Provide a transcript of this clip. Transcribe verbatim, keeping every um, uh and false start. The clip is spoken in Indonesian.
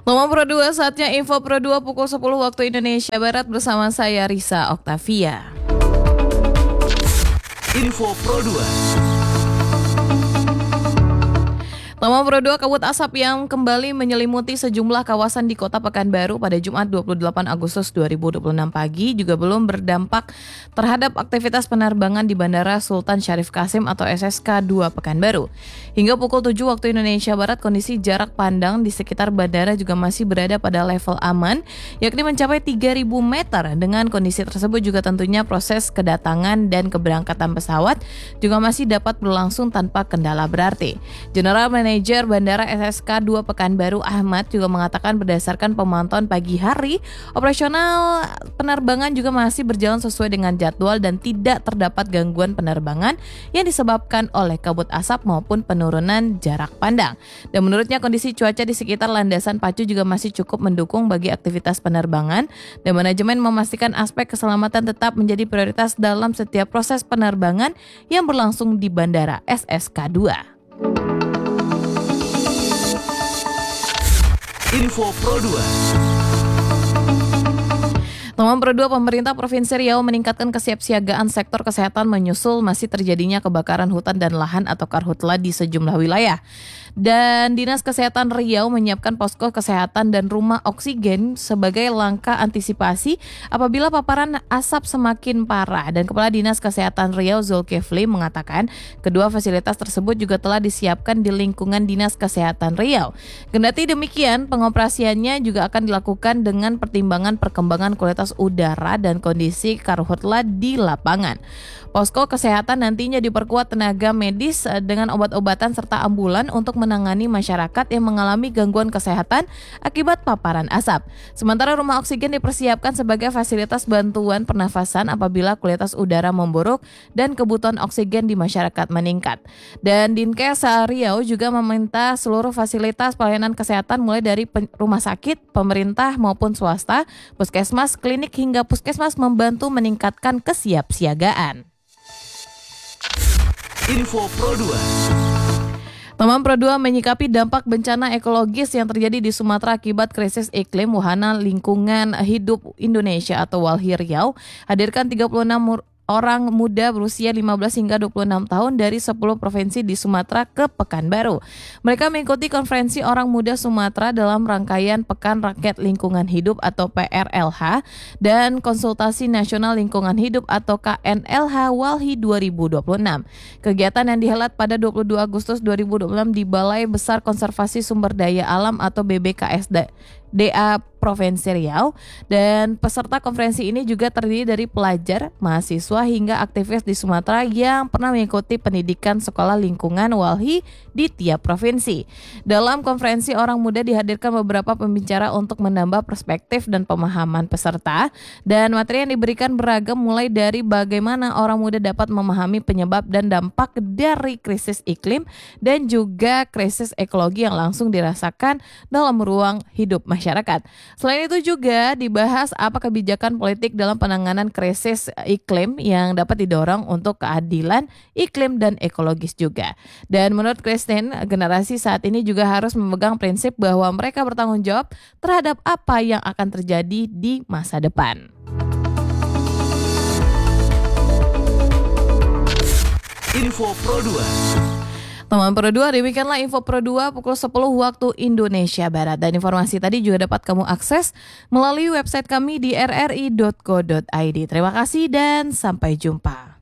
Loma Pro dua, saatnya Info Pro dua pukul sepuluh waktu Indonesia Barat bersama saya Risa Oktavia. Info Pro dua. Loma Pro dua, kabut asap yang kembali menyelimuti sejumlah kawasan di Kota Pekanbaru pada Jumat dua puluh delapan Agustus dua ribu dua puluh enam pagi juga belum berdampak terhadap aktivitas penerbangan di Bandara Sultan Syarif Kasim atau S S K dua Pekanbaru. Hingga pukul tujuh waktu Indonesia Barat, kondisi jarak pandang di sekitar bandara juga masih berada pada level aman, yakni mencapai tiga ribu meter. Dengan kondisi tersebut juga tentunya proses kedatangan dan keberangkatan pesawat juga masih dapat berlangsung tanpa kendala berarti. General Manager Bandara S S K dua Pekanbaru Ahmad juga mengatakan berdasarkan pemantauan pagi hari, operasional penerbangan juga masih berjalan sesuai dengan jadwal dan tidak terdapat gangguan penerbangan yang disebabkan oleh kabut asap maupun penurunan jarak pandang. Dan menurutnya kondisi cuaca di sekitar landasan pacu juga masih cukup mendukung bagi aktivitas penerbangan, dan manajemen memastikan aspek keselamatan tetap menjadi prioritas dalam setiap proses penerbangan yang berlangsung di Bandara S S K dua. Info Pro dua. Loma Pro dua, pemerintah Provinsi Riau meningkatkan kesiapsiagaan sektor kesehatan menyusul masih terjadinya kebakaran hutan dan lahan atau karhutla di sejumlah wilayah. Dan Dinas Kesehatan Riau menyiapkan posko kesehatan dan rumah oksigen sebagai langkah antisipasi apabila paparan asap semakin parah. Dan Kepala Dinas Kesehatan Riau Zulkifli mengatakan kedua fasilitas tersebut juga telah disiapkan di lingkungan Dinas Kesehatan Riau. Kendati demikian, pengoperasiannya juga akan dilakukan dengan pertimbangan perkembangan kualitas udara dan kondisi karhutla di lapangan. Posko kesehatan nantinya diperkuat tenaga medis dengan obat-obatan serta ambulan untuk menangani masyarakat yang mengalami gangguan kesehatan akibat paparan asap. Sementara rumah oksigen dipersiapkan sebagai fasilitas bantuan pernafasan apabila kualitas udara memburuk dan kebutuhan oksigen di masyarakat meningkat. Dan Dinkes Riau juga meminta seluruh fasilitas pelayanan kesehatan mulai dari rumah sakit, pemerintah maupun swasta, puskesmas, klinik hingga puskesmas membantu meningkatkan kesiapsiagaan. Info Pro dua. Loma Pro dua menyikapi dampak bencana ekologis yang terjadi di Sumatera akibat krisis iklim. Wahana Lingkungan Hidup Indonesia atau WALHI Riau hadirkan tiga puluh enam mur- orang muda berusia lima belas hingga dua puluh enam tahun dari sepuluh provinsi di Sumatera ke Pekanbaru. Mereka mengikuti konferensi orang muda Sumatera dalam rangkaian Pekan Rakyat Lingkungan Hidup atau P R L H dan Konsultasi Nasional Lingkungan Hidup atau K N L H WALHI dua ribu dua puluh enam. Kegiatan yang dihelat pada dua puluh dua Agustus dua ribu dua puluh enam di Balai Besar Konservasi Sumber Daya Alam atau B B K S D A Provinsi Riau, dan peserta konferensi ini juga terdiri dari pelajar, mahasiswa hingga aktivis di Sumatera yang pernah mengikuti pendidikan sekolah lingkungan WALHI di tiap provinsi. Dalam konferensi orang muda dihadirkan beberapa pembicara untuk menambah perspektif dan pemahaman peserta, dan materi yang diberikan beragam mulai dari bagaimana orang muda dapat memahami penyebab dan dampak dari krisis iklim dan juga krisis ekologi yang langsung dirasakan dalam ruang hidup masyarakat. Selain itu juga dibahas apa kebijakan politik dalam penanganan krisis iklim yang dapat didorong untuk keadilan iklim dan ekologis juga. Dan menurut Christine, generasi saat ini juga harus memegang prinsip bahwa mereka bertanggung jawab terhadap apa yang akan terjadi di masa depan. Info Pro dua. Loma Pro dua, demikianlah Info Pro dua pukul sepuluh waktu Indonesia Barat. Dan informasi tadi juga dapat kamu akses melalui website kami di r r i dot co dot i d. Terima kasih dan sampai jumpa.